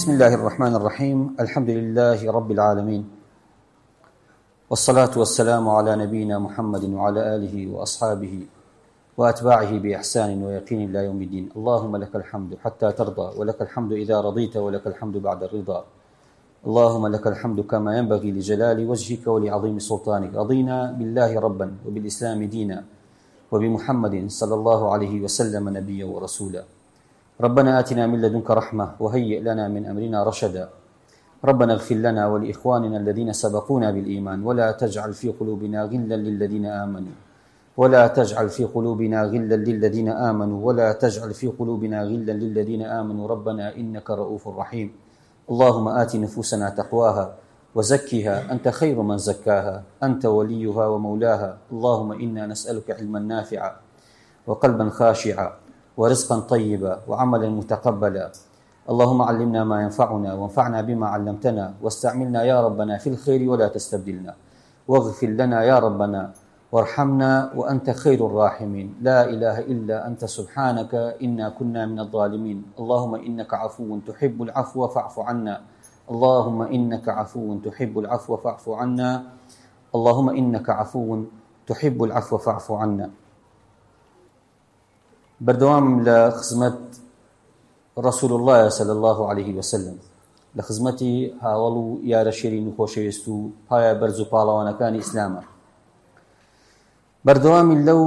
بسم الله الرحمن الرحيم الحمد لله رب العالمين والصلاة والسلام على نبينا محمد وعلى آله وأصحابه وأتباعه بإحسان ويقين إلى يوم الدين. اللهم لك الحمد حتى ترضى، ولك الحمد إذا رضيت، ولك الحمد بعد الرضا. اللهم لك الحمد كما ينبغي لجلال وجهك ولعظيم سلطانك. رضينا بالله ربا وبالإسلام دينا وبمحمد صلى الله عليه وسلم نبيا ورسولا. ربنا آتنا من لدنك رحمة وهيئ لنا من أمرنا رشدا. ربنا اغفر لنا ولإخواننا الذين سبقونا بالإيمان ولا تجعل في قلوبنا غلا للذين آمنوا ولا تجعل في قلوبنا غلا للذين آمنوا ولا تجعل في قلوبنا غلا للذين آمنوا ربنا إنك رؤوف رحيم. اللهم آت نفوسنا تقواها وزكها أنت خير من زكاها، أنت وليها ومولاها. اللهم إنا نسألك علما نافعا وقلبا خاشعا ورزقا طيبا وعملا متقبلا. اللهم علمنا ما ينفعنا وانفعنا بما علمتنا، واستعملنا يا ربنا في الخير ولا تستبدلنا، واغفر لنا يا ربنا وارحمنا وأنت خير الراحمين. لا إله إلا أنت سبحانك إنا كنا من الظالمين. اللهم إنك عفو تحب العفو فاعف عنا. اللهم إنك عفو تحب العفو فاعف عنا. اللهم إنك عفو تحب العفو فاعف عنا. بردوام لخدمة رسول الله صلى الله عليه وسلم، لخدمتي هاولو يا رشيرين وخوشويستو هايا برزو بالاوانا كان إسلاما. بردوام لو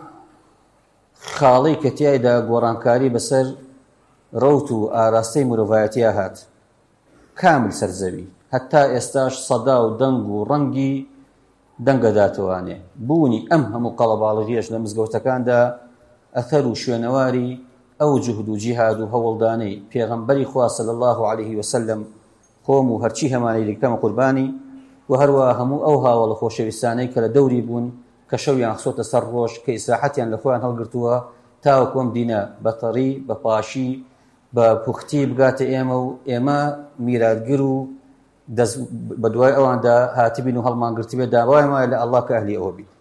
خاڵەی کە تیایدا گۆڕانکاری بەسەر ڕەوت و ئاراستەی مرۆڤایەتیا هات کامل سەرزەوی، هەتا ئێستاش سەدا و دەنگ و ڕەنگی دەنگەداتوانێ بوونی ئەم هەموو قەڵەباڵغیەش لە مزگەوتەکاندا ئەثەر و شوێنەواری ئەو جوهد و جیهاد و هەوڵدانەی پێغەمبەری خوا صلی الله عليه وسلم خۆم و هەرچی هەمانەی دیکەمە قوربانی، و هەروە هەموو ئەو هاوڵە خۆشەویستانەی کە لە دەوری بوون کە شەویان خسۆتە سەر ڕۆژ کە ئیسراحەتیان لە خۆیان هەڵگرتووە تاوەکو ئەم دینە بەتەڕی بە پاشی بە پوختی بگاتە ئێمە و ئێمە میراتگر و بە دوای ئەواندا هاتبین و هەڵمانگرتی بێت داوای مایە لە ئەڵڵا کە ئەهلی ئەوە بین.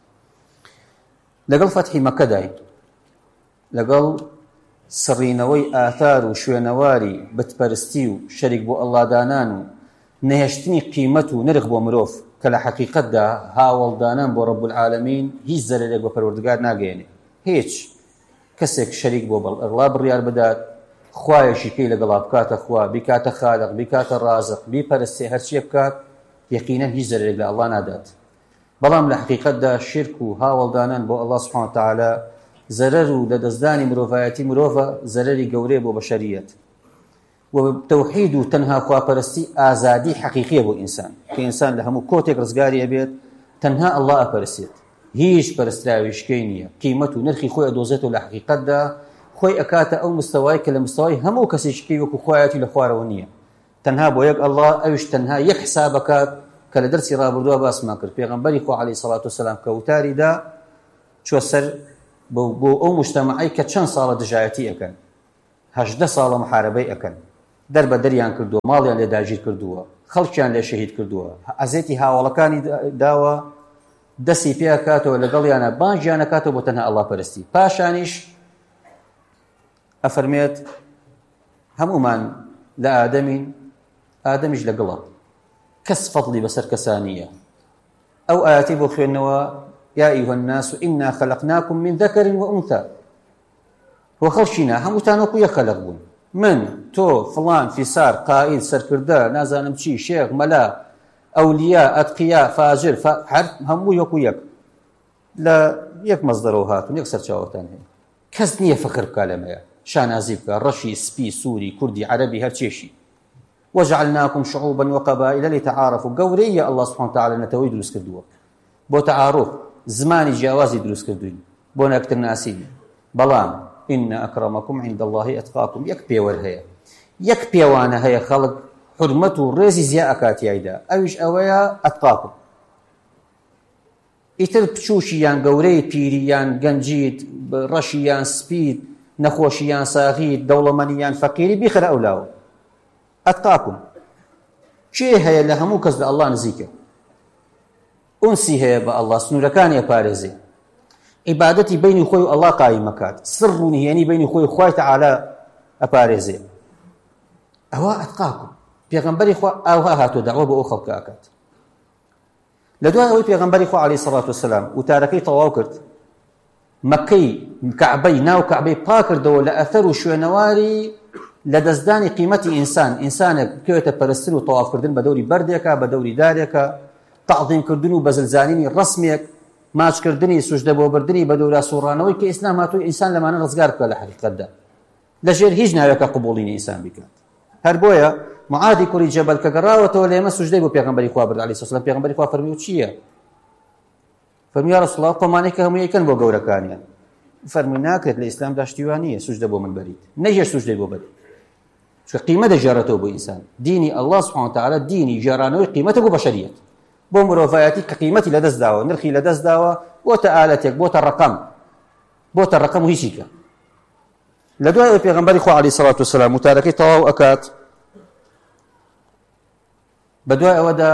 لەگەڵ فەتحی مەکەدای، لەگەڵ سڕینەوەی ئاثار و شوێنەواری بتپەرستی و شەریک بۆ ئەڵڵادانان و نەهێشتنی قیمەت و نرخ بۆ مرۆڤ کە لە حەقیقەتدا هاوڵدانان بۆ ڕەب العالەمین هیچ زەرێک بە پەروەردگار ناگەیەنێ. هیچ کەسێک شەریک بۆ ئەڵڵا بڕیار بدات خوایەشی پێی لەگەڵا بکاتە خوا، بیکاتە خالق، بیکاتە رازق، بیپەرستێ هەرچیە بکات، یەقینەن هیچ زەرێک لە ئەڵڵا نادات. بەڵام لە حەقیقەتدا شرک و هاوڵدانان بۆ ئەڵڵا سوبحانەهو وتەعالا زەرەر و لە دەستدانی مرۆڤایەتی مرۆڤە زەرەری گەورەیە بۆ بەشەریەت. و تەوحید و تەنها خواپەرستی ئازادی حەقیقیە بۆ ئینسان، کە ئینسان لە هەموو کۆتێک ڕزگاری ئەبێت تەنها ئەڵڵا ئەپەرستێت، هیچ پەرستراویشکەی نییە، قیمەت و نرخی خۆی ئەدۆزێتەوە لە حەقیقەتدا خۆی ئەکاتە ئەو مستەوای کە لە مستەوای هەموو کەسێکی وەکو خوایەتی لە خوارەوە نییە، تەنها بۆ یەک ئەڵڵا، ئەویش تەنها یەک حسابەکات کە لە دەرسی ڕابردووە باسمان کرد. پێغەمبەری خوا عەلەیهی سەڵات وسەلام کە وتاریدا چوە سەر بۆ ئەو مجتەمەعەی کە چەند ساڵە دژایەتی ئەکەن، 18 ساڵە محارەبەی ئەکەن، دەر بە دەریان کردووە، ماڵیان لێ داگیر کردووە، خەڵکیان لێ شەهید کردووە، ئەزێتی هاوڵەکانی داوە، دەستی پێ ئەکاتەوە لەگەڵیانە بانگیان ئەکاتەوە بۆ تەنها ئەڵڵا پەرستی. پاشانیش ئەفەرمێت هەموومان لە ئادەمین، ئادەمیش لەگەڵە، کەس فەضلی بەسەر کەسانیە. ئەو ئاەتی بۆ خوێندنەوە يا أيها الناس إنا خلقناكم من ذكر وأنثى. وخلشنا هموتان وكو يخلق بون، من تو فلان فيسار قائد سركردار نازانم چی شيخ ملا أولياء أتقياء فاجر همو يكو يك لا يك مصدر وهاتون يك سرچاوتان هي كز نية فخر كلمة شانازي بك رشي سبي سوري كردي عربي هرچيشي. وجعلناكم شعوبا وقبائل لتعارفوا. قورية الله سبحانه وتعالى نتويد لسكردوا بو تعارف زمانی جیاوازی دروست کردوین بۆ نەکتر ناسیبی. بەڵام إن أكرمكم عند الله أتقاكم. یەک پێوەر هەیە، یەک پێوانە هەیە خەڵک حورمەت و ڕێزی زیا ئەکاتیایدا، ئەویش ئەوەیە ئەتقاکم. ئیتر بچووشیان گەورەی پیریان گەنجیت، ڕەشیان سپید، نەخۆشیان ساغیت، دەوڵەمەندیان فەقیری بیخەرە ئەولاوە. ئەتقاکم چێ هەیە لە هەموو کەس لە ئەڵڵا نزیکە، ئونسی هەیە بە ئەڵڵا، سنوورەکانی ئەپارێزێ، عیبادەتی بینی خۆی و ئەڵڵا قایم ئەکات، سڕ و نهێنی بینی خۆی و خوای تەعالا ئەپارێزێ. ئەوە ئەتقاکم پێغەمبەری خوا ئاوها هاتۆ داوا بۆ ئەو خەڵکە ئەکات. لە دوای ئەوەی پێغەمبەری خوا عەلەیهی سەڵات وەسەلام وتارەکەی تەواو کرد، مەکەی کەعبەی ناو کەعبەی پاکردەوە لە ئەثەر و شوێنەواری لە دەستدانی قیمەتی ئینسانێک بکەوێتە پەرستن و تەوافکردن بە دەوری بەردێکە، بە دەوری دارێکە، تەعظیمکردن و بەزلزانینی ڕەسمێک، ماچکردنی سوژدە بۆ بردننی بە دەورا سوڕانەوەی کە ئیسلام هاتووی ئینسان لەمانە ڕزگار بکە لە حەقیقەتدا لەژێر هیچ ناوێکە قبوڵی ئینسان بکات. هەر بۆیە معادی کوڕی جەبەل کە گەڕاوەتەوە لە ئێمە سوژدەی بۆ پێغەمبەری خوا برد عەلەیهی سەلام. پێغەمبەری خوا فەرمووی چییە؟ فەرمووی یا ڕەسوڵ الله قۆمانەی کە هەموو یەکەن بۆ گەورەکانیان. فەرمووی ناکرێت لە ئیسلامدا شتیوان نییە سوژدە بۆ من بەریت، نەژێر سوژدەی بۆ بەریت، چونکە قیمە دەژێڕێتەوە بۆ ئینسان. دینی ئەڵڵا سوبحانەهو وتەعالا دینی ژێڕانەوەی قیمەتە بۆ بەشەریەت، بۆ مرۆڤایەتی کە قیمەتی لەدەست داوە، نرخی لەدەست داوە، بۆتە ئالەتێک، بۆتە ڕەقەم و هیچیکە. لە دوای پێغەمبەری خوا عەلەیهی سەڵات وەسەلام وتارەکەی تەواو ئەکات، بە دوای ئەوەدا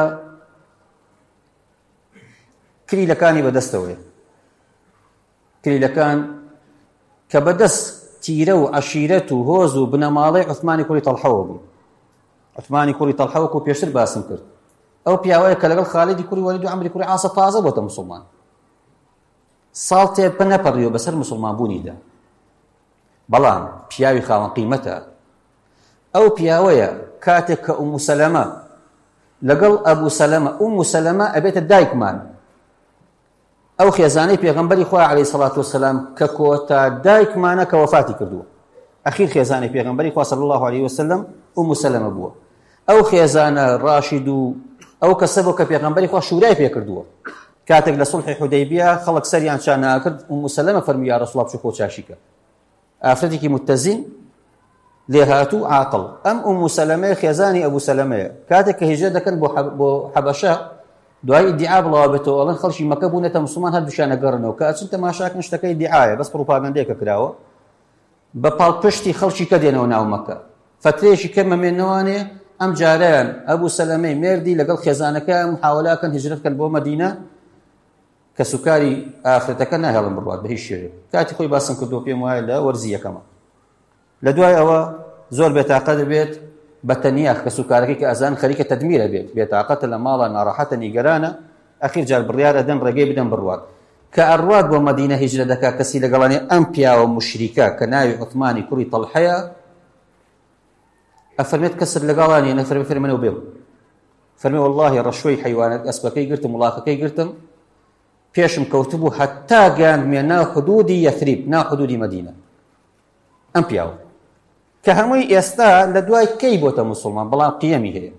کلیلەکانی بەدەستەوەیە، کلیلەکان کە بەدەست تیرە و عەشیرەت و هۆز و بنەماڵەی عوثمانی کوڕی تەڵحەوە بوو. عوثمانی کوڕی تەڵحەوە کە پێشتر باسم کرد، ئەو پیاوەیە کە لەگەڵ خالیدی کوڕی وەلید و عەمری کوڕی عاسە تازە بۆتە موسڵمان، ساڵ تێپە نەپەڕیەوە بەسەر موسڵمان بوونیدا، بەڵام پیاوی خاوەن قیمەتە. ئەو پیاوەیە کاتێک کە ئومو سەلەمە لەگەڵ ئەبوو سەلەمە ئومو سەلەمە ئەبێتە دایکمان، ئەو خێزانەی پێغەمبەری خوا عەلەیهی سەڵات وەسەلام کە کۆتا دایکمانە کە وەفاتی کردووە، ئەخیر خێزانەی پێغەمبەری خوا صلی الله عەلەیهی وسەلەم ئومو سەلەمە بووە. ئەو خێزانە ڕاشید و ئەو کەسە بوو کە پێغەمبەری خوا شورای پێ کردووە، کاتێک لە سوڵحی حودەیبیە خەڵک سەریان چاناکرد، ئومو سەلەمە فەرمووی یا ڕەسوڵ الله بچوو خۆ چاشیکە، ئافرەتێکی متەزین لێ هاتوو عاقڵ. ئەم ئومو سەلەمەیە خێزانی ئەبوو سەلەمەیە، کاتێک کە هیجرەت دەکەن بۆ حەبەشە، دوای ئیدعا بڵاو بێتەوە ئەڵێن خەڵکی مەکە بوونەتە موسڵمان هەردووشیان ئەگەڕنەوە، کە ئەچن تەماشاکەن شتەکەی ئیدعایە، بەس پڕۆپاگەندەیەکە کراوە، بە پاڵپشتی خەڵکی کە دێنەوە ناو مەکە، فترێکی کەمە مێنەوانێ ئەم جارەیان ئەبوو سەلەمەی مێردی لەگەڵ خێزانەکە محاوەلاکەن هیجرەت بکەن بۆ مەدینە، کە سوکاری ئافرەتەکە ناهێڵن بڕوات بە هیچ شێوێک. کاتی خۆی باسم کردووە پێم وایە لە وەرزی یەکەمە. لە دوای ئەوە زۆر بێتاقەت دەبێت بە تەنیاخ کە سوکارەکەی کە ئەزان خەریکە تەدمیرە بێت، بێتاقەتە لە ماڵە ناڕەحەتە نیگەرانە، ئەخیر جار بڕیار ئەدەن ڕێگەی بدەن بڕوات. کە ئەڕوات بۆ مەدینە هیجرەت دەکات، کەسی لەگەڵانی ئەم پیاوە مشریکە کە ناوی عوثمانی کوڕی تەڵحەیە، ئەفەرمێت کەسر لەگەڵانی نەفەرمی فەرمێنەوە بێم، فەرمێ وەڵڵاهی ڕەشوەی حەیوانەت ئەسپەکەی گرتم وڵاقەکەی گرتم، پێشم کەوتبوو هەتا گەیاندمێ ناو حدودی یەثریب، ناو حدودی مەدینە. ئەم پیاوە کە هەمووی ئێستا لە دوای کەی بۆتە موسڵمان، بەڵام قیەمی هەیە.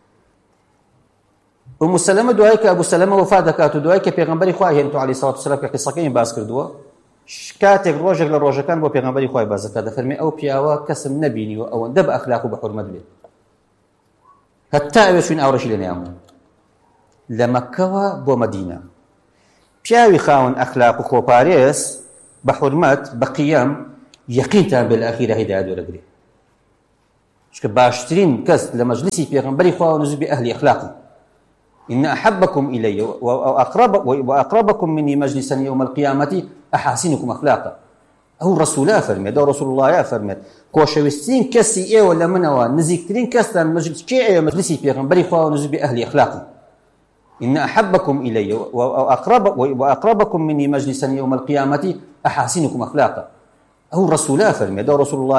ئومو سەلەمە دوای کە ئەبوو سەلەمە وەفات دەکات و دوای کە پێغەمبەری خوا هێنتو عەلەیهی سەڵات وسەلام کە قیسەکەی باس کردووە، کاتێک ڕۆژێک لە ڕۆژەکان بۆ پێغەمبەری خوای باس دەکات، دەفەرمێ ئەو پیاوە کەسم نەبینیوە ئەوەندە بە ئەخلاق و بە حورمەت بێت، هەتا ئەوێ چوین ئاوڕەشی لە نێیان بوو لە مەککەوە بۆ مەدینە. پیاوی خاوەن ئەخلاق و خۆپارێز بە حورمەت بە قیەم یەقینتان بێ لە ئەخیرە هیدایەت وەرەگرێ، چونکە باشترین کەس لە مەجلیسی پێغەمبەری خوا و نزوبی ئەهلی ئەخلاقی. إن أحبكم إلي وأقربكم مني مجلسا يوم القيامة أحاسنكم أخلاقا. أو رسول الله فرمت، أو رسول الله فرمت، كوشويستين كسي إيه ولا منوا نزيكترين كسا مجلس شيء مجلسي بيغنبري خوا ونزل بأهل أخلاقي. إن أحبكم إلي وأقربكم مني مجلسا يوم القيامة أحاسنكم أخلاقا. أو رسول الله فرمت، أو رسول الله